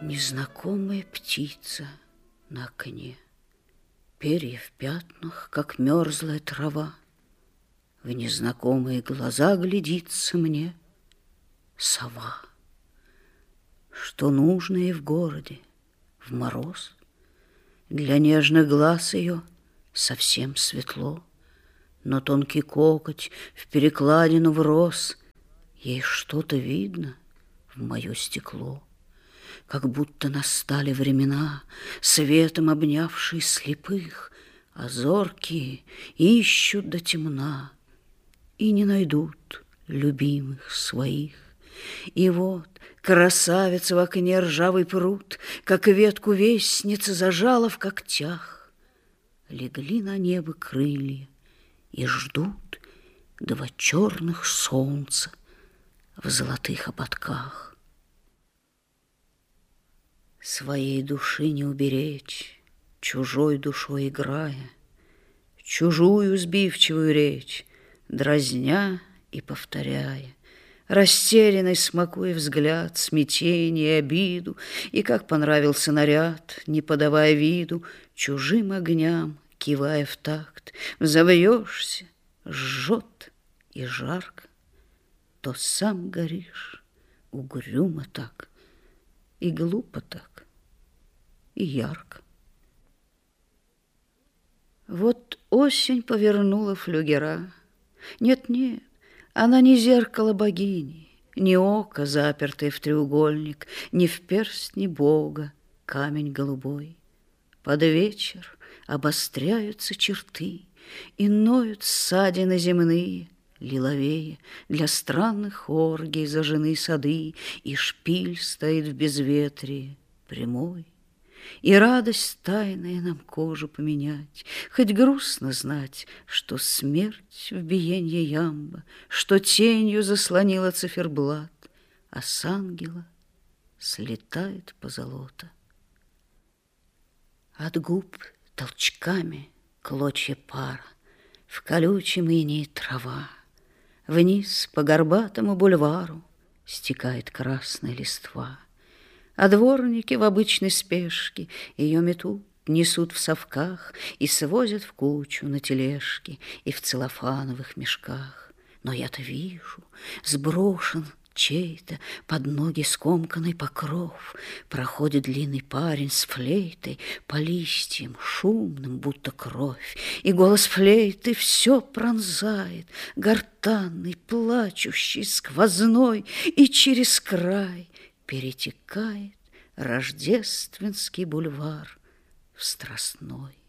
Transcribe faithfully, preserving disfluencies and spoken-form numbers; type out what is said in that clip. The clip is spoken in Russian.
Незнакомая птица на окне, перья в пятнах, как мерзлая трава. В незнакомые глаза глядится мне сова. Что нужно ей в городе в мороз? Для нежных глаз ее совсем светло, но тонкий кокоть в перекладину врос. Ей что-то видно в мое стекло, как будто настали времена, светом обнявшие слепых, а зоркие ищут до темна и не найдут любимых своих. И вот красавица в окне ржавый пруд, как ветку вестницы зажала в когтях. Легли на небо крылья и ждут два черных солнца в золотых ободках. Своей души не уберечь, чужой душой играя, чужую сбивчивую речь, дразня и повторяя, растерянный смакуя взгляд, смятение и обиду, и как понравился наряд, не подавая виду, чужим огням кивая в такт, взовьешься, жжет и жарко, то сам горишь угрюмо так, и глупо так, и ярко. Вот осень повернула флюгера. Нет-нет, она не зеркало богини, не око, запертое в треугольник, не в перстни Бога камень голубой. Под вечер обостряются черты, и ноют ссадины земные, лиловее, для странных оргий зажжены сады, и шпиль стоит в безветрии прямой. И радость тайная нам кожу поменять, хоть грустно знать, что смерть в биенье ямба, что тенью заслонила циферблат, а с ангела слетает позолота. От губ толчками клочья пара, в колючем инее трава, вниз по горбатому бульвару стекает красная листва. А дворники в обычной спешке ее метут, несут в совках и свозят в кучу на тележке и в целлофановых мешках. Но я-то вижу, сброшен чей-то под ноги скомканный покров, проходит длинный парень с флейтой по листьям, шумным, будто кровь, и голос флейты все пронзает, гортанный, плачущий, сквозной, и через край перетекает рождественский бульвар в страстной.